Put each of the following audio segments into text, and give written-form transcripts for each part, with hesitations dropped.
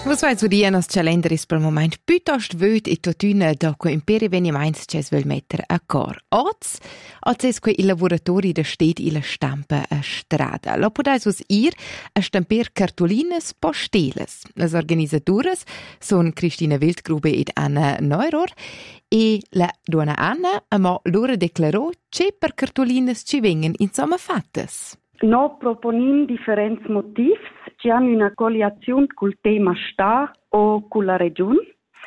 Was vai zu dir nos calendris per moment piuttosto vöd e totuna da co imperi veniments ces vel metter a cor. Oz es que i lavoratori da stet ila stampa a strada. Lo podais us ir a stamper cartolines posteles. Las organizatoras son Cristina Wildgrube ed Anna Neuror e la donna Anna amo loro declarò che per cartolines ci vengan insomma fattes. No proponim differents motifs, ci hanno una coliazione col tema sta o con la regione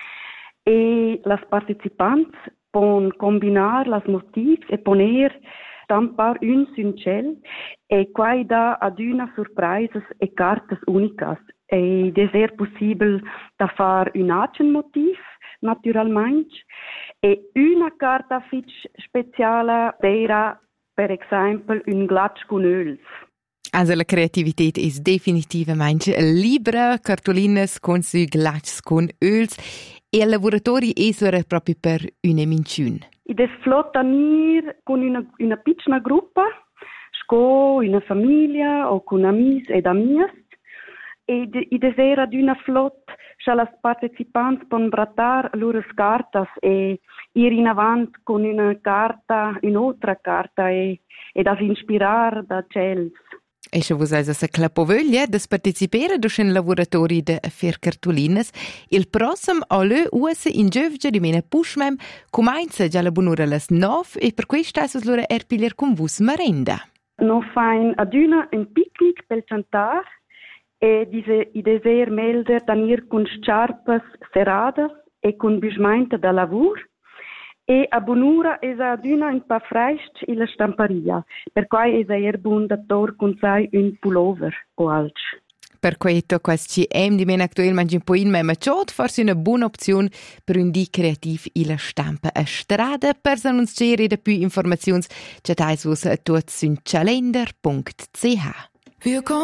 e las participantes pon combinar las motifs e poner stampar un suncel e quai da ad una surprises e cartas unicas e deser possible da far un acen motiv naturalmente e una carta fitch speciale era per esempio un glatsch con öls. Also la creativität ist definitivamente libera, cartolines con su glatsch con öls e i lavoratori esero proprio per una minciun. I des flottanir con una piccola gruppa, sco una famiglia o con amis ed amias e i des era d'una flot scha las participants pon brattar loro cartas e ir in avant con un'altra carta e das inspirar da cels. E se vos eis a clapovoglia des participere duschen lavoratori de fer cartolines, il prossem alle usse in giovge di mena pushmem comincia già la bunura las 9 e per questo eis loro erpiler con vus merenda. No fain aduna un picnic pel chantar e i deser melder danir con sciarpas serradas e con bismainte da lavur e a bunura esa aduna un pa freist in la stamparia, per quai esa bun da tor con sai un pullover o alch. Per questo questi di mena actualmente un po' in me ciot forse una buona opzione per un di creativ in la stampa a strada per annunziare da più informazioni c'è tais vos tuts in calendar.ch.